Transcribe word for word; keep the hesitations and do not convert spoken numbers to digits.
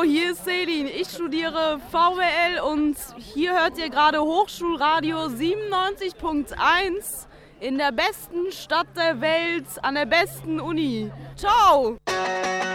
hier ist Selin. Ich studiere V W L und hier hört ihr gerade Hochschulradio siebenundneunzig Punkt eins in der besten Stadt der Welt, an der besten Uni. Ciao!